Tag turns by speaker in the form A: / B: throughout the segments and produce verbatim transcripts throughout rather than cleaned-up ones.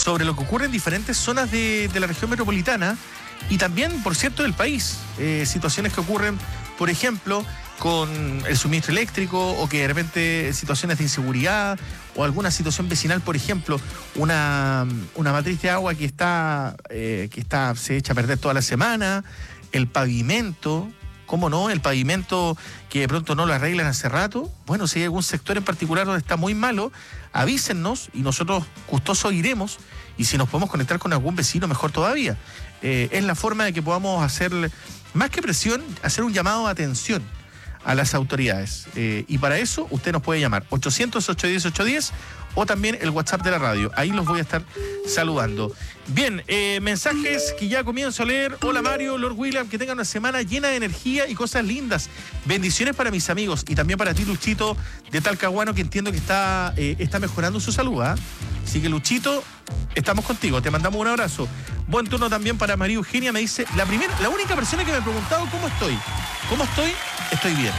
A: sobre lo que ocurre en diferentes zonas de, de la región metropolitana y también, por cierto, del país. Eh, situaciones que ocurren, por ejemplo, con el suministro eléctrico o que de repente situaciones de inseguridad o alguna situación vecinal, por ejemplo, una, una matriz de agua que está, eh, que está se echa a perder toda la semana, el pavimento, ¿cómo no? El pavimento que de pronto no lo arreglan hace rato. Bueno, si hay algún sector en particular donde está muy malo, avísennos y nosotros gustosos iremos, y si nos podemos conectar con algún vecino, mejor todavía. Eh, es la forma de que podamos hacer, más que presión, hacer un llamado de atención a las autoridades. Eh, y para eso usted nos puede llamar ochocientos, ochocientos diez, ochocientos diez o también el WhatsApp de la radio. Ahí los voy a estar saludando. Bien, eh, mensajes que ya comienzo a leer. Hola Mario, Lord William, que tengan una semana llena de energía y cosas lindas. Bendiciones para mis amigos y también para ti, Luchito, de Talcahuano, que entiendo que está, eh, está mejorando su salud, ¿eh? Así que, Luchito, estamos contigo, te mandamos un abrazo. Buen turno también para María Eugenia, me dice, la primera, la única persona que me ha preguntado cómo estoy. ¿Cómo estoy? Estoy bien.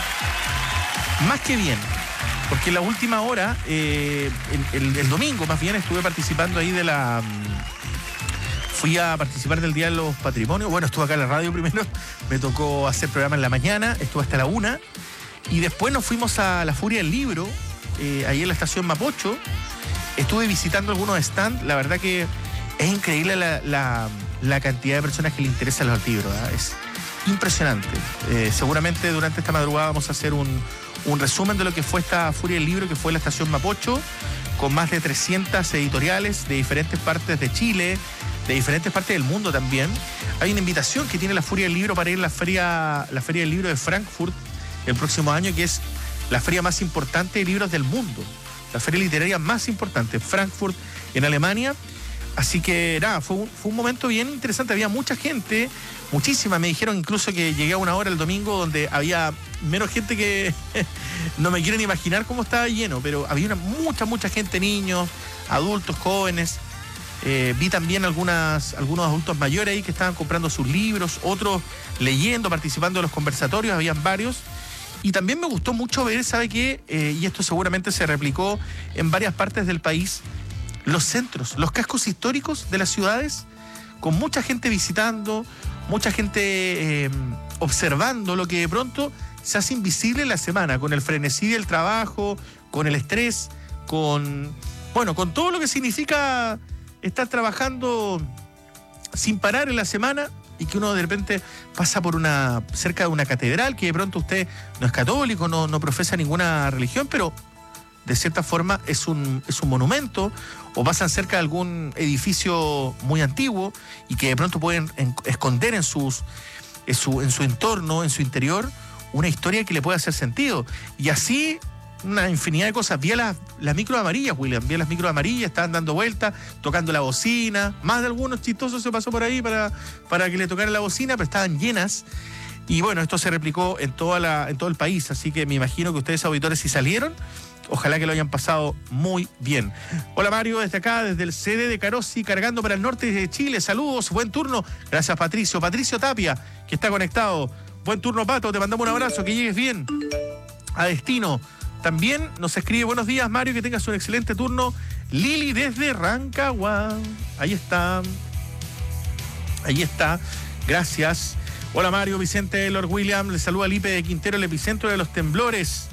A: Más que bien. Porque en la última hora, eh, el, el, el domingo más bien, estuve participando ahí de la... Fui a participar del Día de los Patrimonios. Bueno, estuve acá en la radio primero, me tocó hacer programa en la mañana, estuve hasta la una. Y después nos fuimos a la Furia del Libro, eh, ahí en la estación Mapocho. Estuve visitando algunos stands. La verdad que es increíble la, la, la cantidad de personas que le interesan los libros, ¿verdad? Es impresionante. Eh, seguramente durante esta madrugada vamos a hacer un... un resumen de lo que fue esta Furia del Libro, que fue la estación Mapocho, con más de trescientas editoriales de diferentes partes de Chile, de diferentes partes del mundo también. Hay una invitación que tiene la Furia del Libro para ir a la feria, la Feria del Libro de Frankfurt el próximo año, que es la feria más importante de libros del mundo, la feria literaria más importante, Frankfurt, en Alemania. Así que nada, fue un, fue un momento bien interesante, había mucha gente, muchísima. Me dijeron incluso que llegué a una hora el domingo donde había menos gente que no me quieren imaginar cómo estaba lleno, pero había una, mucha, mucha gente, niños, adultos, jóvenes. Eh, vi también algunas, algunos adultos mayores ahí que estaban comprando sus libros, otros leyendo, participando de los conversatorios, habían varios. Y también me gustó mucho ver, ¿sabe qué? Eh, y esto seguramente se replicó en varias partes del país, los centros, los cascos históricos de las ciudades, con mucha gente visitando, mucha gente eh, observando lo que de pronto se hace invisible en la semana, con el frenesí del trabajo, con el estrés, con, bueno, con todo lo que significa estar trabajando sin parar en la semana, y que uno de repente pasa por una, cerca de una catedral, que de pronto usted no es católico, no, no profesa ninguna religión, pero de cierta forma es un, es un monumento, o pasan cerca de algún edificio muy antiguo y que de pronto pueden en, esconder en, sus, en, su, en su entorno, en su interior, una historia que le puede hacer sentido. Y así una infinidad de cosas. Vi a las, las micros amarillas, William, vi a las micros amarillas, estaban dando vueltas, tocando la bocina. Más de algunos chistosos se pasó por ahí para, para que le tocaran la bocina, pero estaban llenas. Y bueno, esto se replicó en, toda la, en todo el país, así que me imagino que ustedes, auditores, si salieron, ojalá que lo hayan pasado muy bien. Hola Mario, desde acá, desde el C D de Carosi, cargando para el norte de Chile. Saludos, buen turno. Gracias Patricio. Patricio Tapia, que está conectado. Buen turno, Pato, te mandamos un abrazo, que llegues bien a destino. También nos escribe, buenos días Mario, que tengas un excelente turno. Lili desde Rancagua. Ahí está. Ahí está. Gracias. Hola Mario, Vicente Lord William, le saluda Lipe de Quintero, el epicentro de los temblores.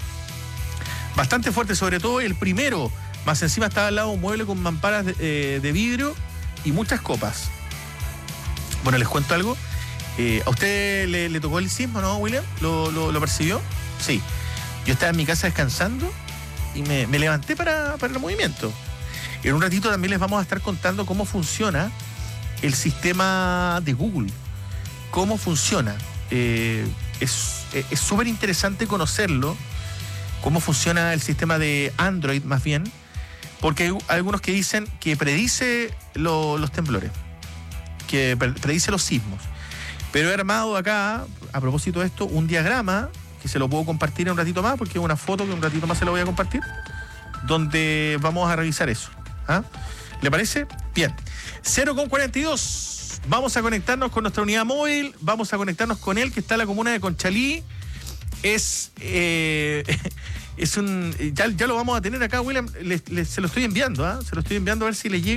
A: Bastante fuerte, sobre todo el primero. Más encima estaba al lado un mueble con mamparas de, eh, de vidrio y muchas copas. Bueno, les cuento algo. Eh, ¿A usted le, le tocó el sismo, no, William? ¿Lo, lo, lo percibió? Sí. Yo estaba en mi casa descansando y me, me levanté para, para el movimiento. En un ratito también les vamos a estar contando cómo funciona el sistema de Google. Cómo funciona. Eh, es es súper interesante conocerlo. Cómo funciona el sistema de Android, más bien, porque hay algunos que dicen que predice lo, los temblores, que predice los sismos. Pero he armado acá, a propósito de esto, un diagrama que se lo puedo compartir en un ratito más, porque es una foto que un ratito más se la voy a compartir, donde vamos a revisar eso. ¿Ah? ¿Le parece? Bien. cero con cuarenta y dos. Vamos a conectarnos con nuestra unidad móvil, vamos a conectarnos con él, que está en la comuna de Conchalí. Es, eh, es un... Ya, ya lo vamos a tener acá, William. Le, le, se lo estoy enviando, ¿eh? Se lo estoy enviando a ver si le llega.